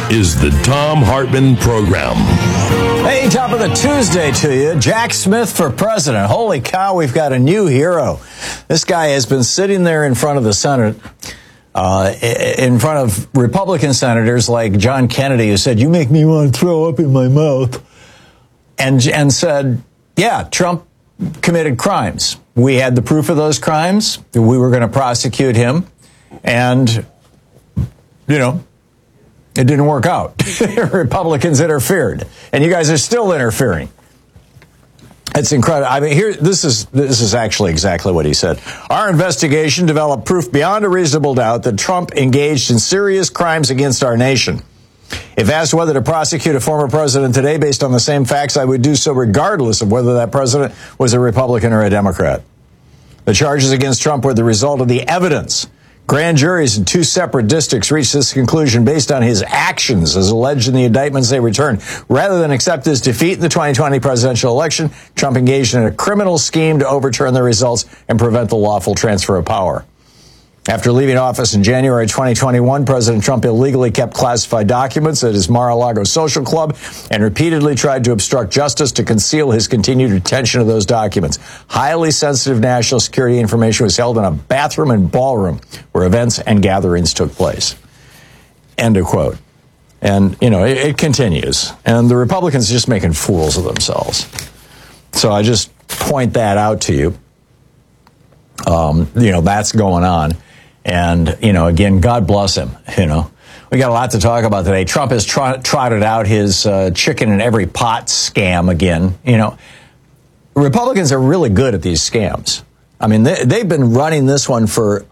is the Thom Hartmann Program. Hey, top of the Tuesday to you. Jack Smith for president. Holy cow, we've got a new hero. This guy has been sitting there in front of the Senate, in front of Republican senators like John Kennedy, who said, "You make me want to throw up in my mouth," and said, yeah, Trump committed crimes. We had the proof of those crimes. We were going to prosecute him. And, you know, it didn't work out. Republicans interfered. And you guys are still interfering. It's incredible. I mean, this is actually exactly what he said. Our investigation developed proof beyond a reasonable doubt that Trump engaged in serious crimes against our nation. If asked whether to prosecute a former president today based on the same facts, I would do so regardless of whether that president was a Republican or a Democrat. The charges against Trump were the result of the evidence. Grand juries in 2 separate districts reached this conclusion based on his actions as alleged in the indictments they returned. Rather than accept his defeat in the 2020 presidential election, Trump engaged in a criminal scheme to overturn the results and prevent the lawful transfer of power. After leaving office in January 2021, President Trump illegally kept classified documents at his Mar-a-Lago social club and repeatedly tried to obstruct justice to conceal his continued retention of those documents. Highly sensitive national security information was held in a bathroom and ballroom where events and gatherings took place. End of quote. And, you know, it continues. And the Republicans are just making fools of themselves. So I just point that out to you. You know, that's going on. And, you know, again, God bless him. You know, we got a lot to talk about today. Trump has trotted out his chicken in every pot scam again. You know, Republicans are really good at these scams. I mean, they've been running this one for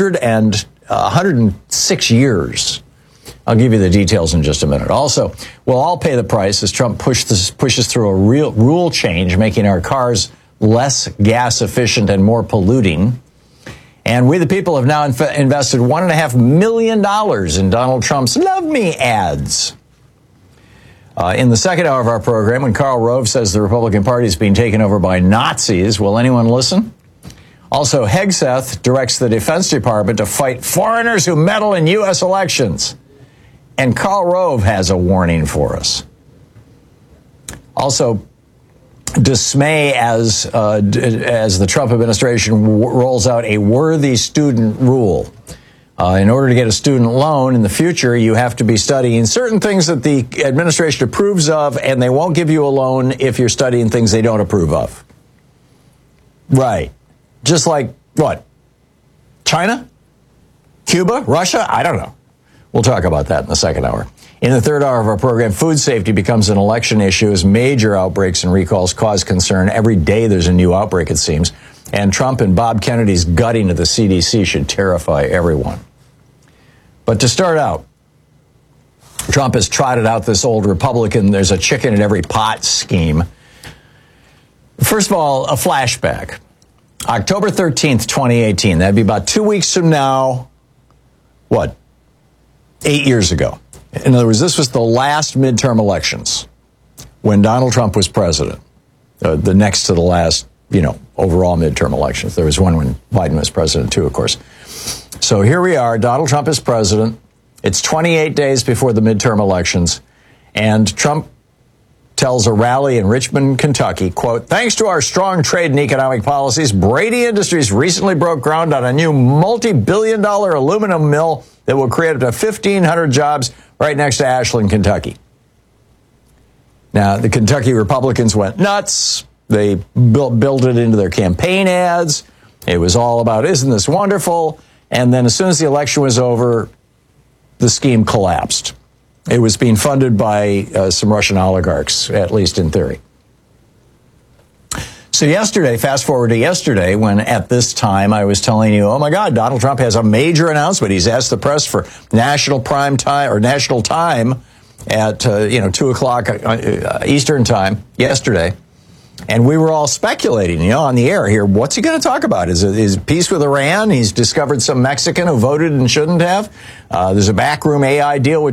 106 years. I'll give you the details in just a minute. Also, we'll all pay the price as Trump pushes through a real rule change, making our cars less gas efficient and more polluting. And we, the people, have now invested $1.5 million in Donald Trump's Love Me ads. In the second hour of our program, when Karl Rove says the Republican Party is being taken over by Nazis, will anyone listen? Also, Hegseth directs the Defense Department to fight foreigners who meddle in U.S. elections. And Karl Rove has a warning for us. Also, dismay as the Trump administration rolls out a worthy student rule. In order to get a student loan in the future, you have to be studying certain things that the administration approves of, and they won't give you a loan if you're studying things they don't approve of. Right. Just like, what? China? Cuba? Russia? I don't know. We'll talk about that in the second hour. In the third hour of our program, food safety becomes an election issue as major outbreaks and recalls cause concern. Every day there's a new outbreak, it seems. And Trump and Bob Kennedy's gutting of the CDC should terrify everyone. But to start out, Trump has trotted out this old Republican, there's a chicken in every pot scheme. First of all, a flashback. October 13th, 2018. That'd be about 2 weeks from now. What? 8 years ago. In other words, this was the last midterm elections when Donald Trump was president. The next to the last, overall midterm elections. There was one when Biden was president, too, of course. So here we are. Donald Trump is president. It's 28 days before the midterm elections. And Trump tells a rally in Richmond, Kentucky, quote, "Thanks to our strong trade and economic policies, Brady Industries recently broke ground on a new multi-billion-dollar aluminum mill that will create up to 1,500 jobs right next to Ashland, Kentucky." Now, the Kentucky Republicans went nuts. They built it into their campaign ads. It was all about, isn't this wonderful? And then as soon as the election was over, the scheme collapsed. It was being funded by some Russian oligarchs, at least in theory. So yesterday, fast forward to yesterday, when at this time I was telling you, oh my God, Donald Trump has a major announcement. He's asked the press for national prime time or national time at 2 o'clock Eastern time yesterday, and we were all speculating, on the air here. What's he going to talk about? Is peace with Iran? He's discovered some Mexican who voted and shouldn't have. There's a backroom AI deal with